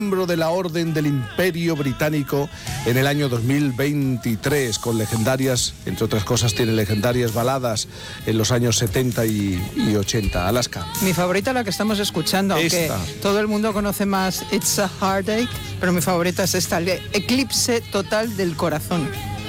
miembro de la Orden del Imperio Británico en el año 2023, con legendarias, entre otras cosas, tiene legendarias baladas en los años 70 y 80. Alaska. Mi favorita, la que estamos escuchando, aunque todo el mundo conoce más It's a Heartache, pero mi favorita es esta, el Eclipse Total del Corazón.